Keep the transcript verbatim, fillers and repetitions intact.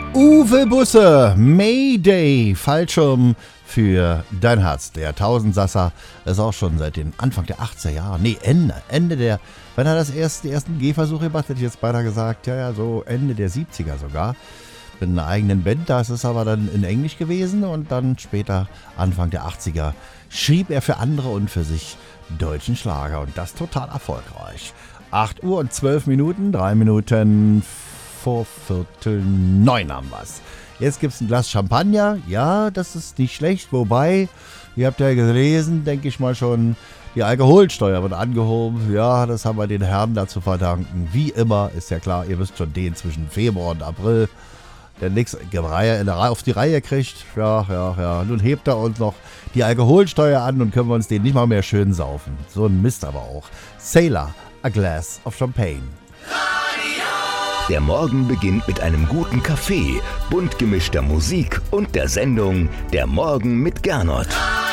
Uwe Busse, Mayday, Fallschirm für dein Herz. Der Tausendsasser ist auch schon seit den Anfang der achtziger Jahre, nee, Ende, Ende der, wenn er das erste, die ersten Gehversuche gemacht, hätte ich jetzt beinahe gesagt, ja, ja, so Ende der siebziger sogar. Mit einer eigenen Band, das ist aber dann in Englisch gewesen und dann später, Anfang der achtziger, schrieb er für andere und für sich deutschen Schlager und das total erfolgreich. acht Uhr und zwölf Minuten, drei Minuten vor Viertel neun haben wir's. Jetzt gibt's ein Glas Champagner. Ja, das ist nicht schlecht. Wobei, ihr habt ja gelesen, denke ich mal schon, die Alkoholsteuer wird angehoben. Ja, das haben wir den Herren dazu verdanken. Wie immer, ist ja klar, ihr wisst schon, den zwischen Februar und April, der nichts auf die Reihe kriegt. Ja, ja, ja. Nun hebt er uns noch die Alkoholsteuer an und können wir uns den nicht mal mehr schön saufen. So ein Mist aber auch. Sailor, a glass of champagne. Der Morgen beginnt mit einem guten Kaffee, bunt gemischter Musik und der Sendung Der Morgen mit Gernot.